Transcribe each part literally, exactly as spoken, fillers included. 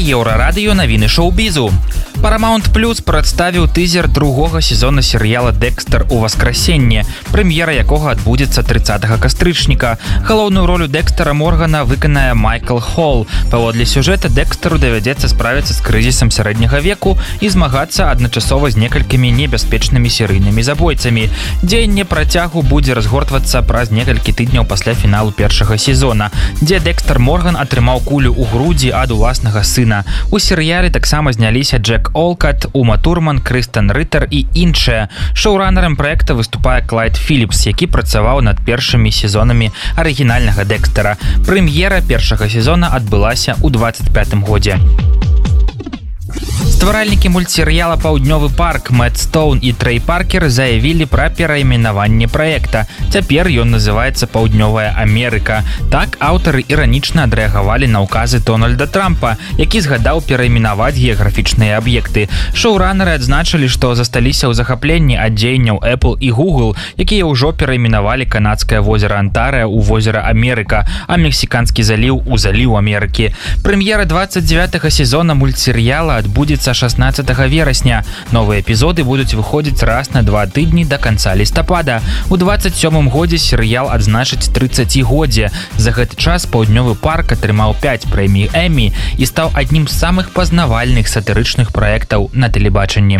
Еўрарадыё навіны шоу-бізу. Paramount Plus прадставіў тызер другога сезона серыяла «Дэкстер у васкрасенне», прэм'ера якога адбудзецца трыццатага кастрычніка. Галоўную ролю Дэкстера Моргана выканае Майкл Холл. Паводле сюжэта Дэкстеру давядзецца справіцца з крызісам сярэдняга веку і змагацца адначасова з некалькімі небяспечнымі серыйнымі забойцамі. Дзеянне працягу будзе разгортвацца праз некалькі тыдняў пасля фіналу першага сезона, дзе Дэкстер Морган атрымаў кулю ў грудзі ад уласнага сына. У серыяле таксама зняліся Джек Олкат, Ума Турман, Крыстен Рытер і іншыя. Шоуранерам праекта выступае Клайд Філіпс, які працаваў над першымі сезонамі арыгінальнага Дэкстера. Прэм'ера першага сезона адбылася ў дваццаць пятым годзе. Стваральнікі мультсерыяла «Паўднёвы парк» Мэтт Стоун і Трэй Паркер заявілі пра перайменаванне праекта. Цяпер ён называецца «Паўднёвая Амерыка». Так аўтары іранічна адрэагавалі на ўказы Дональда Трампа, які згадаў перайменаваць геаграфічныя аб'екты. Шоуранеры адзначылі, што засталіся ў захапленні ад дзеянняў Apple і Google, якія ўжо перайменавалі канадскае возера Антарыя ў возера Амерыка, а мексіканскі заліў у заліў Амерыкі. Прэм'ера дваццаць дзевятага сезона мультсерыяла адбудзецца шаснаццатага верасня. Новыя эпізоды будуць выходзіць раз на два тыдні да канца лістапада. У дваццаць сёмым годзе серыял адзначыць трыццацігоддзе. За гэты час «Паўднёвы парк» атрымаў пяць прэмій Эмі і стаў аднім з самых пазнавальных сатырычных праектаў на тэлебачанні.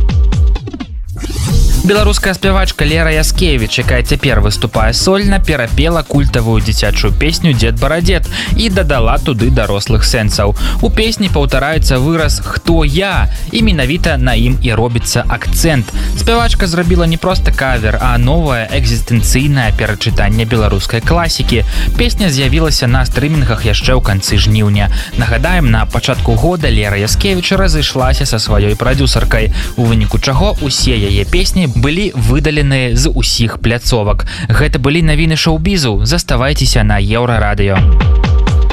Беларуская спявачка Лера Яскевіч, якая цяпер выступае сольна, перапела культавую дзіцячую песню «Дзед Барадзед» і дадала туды дарослых сэнсаў. У песні паўтараецца выраз «Хто я?» і менавіта на ім і робіцца акцэнт. Спявачка зрабіла не проста кавер, а новае экзістэнцыйнае перачытанне беларускай класікі. Песня з'явілася на стрымінгах яшчэ ў канцы жніўня. Нагадаем, на пачатку года Лера Яскевіч разышлася са сваёй прадзюсаркай, у выніку чаго усе яе песні былі выдалены з усіх пляцовак. Гэта былі навіны шоу-бізу. Заставайцеся на Еўрарадыё.